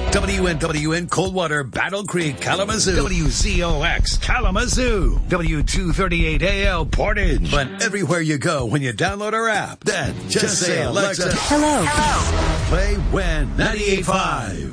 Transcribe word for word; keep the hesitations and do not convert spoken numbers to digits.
W N W N Coldwater, Battle Creek, Kalamazoo. W Z O X, Kalamazoo. W two thirty-eight A L, Portage. But everywhere you go when you download our app, then just, just say, Alexa, hello. Hello. Play W E N ninety-eight point five.